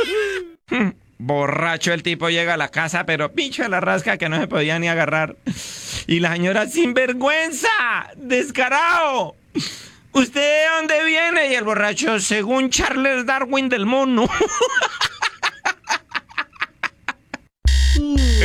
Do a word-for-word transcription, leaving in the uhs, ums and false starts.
Borracho el tipo llega a la casa, pero pincho de la rasca que no se podía ni agarrar. Y la señora, ¡sinvergüenza! ¡Descarado! ¿Usted de dónde viene? Y el borracho, según Charles Darwin del mono.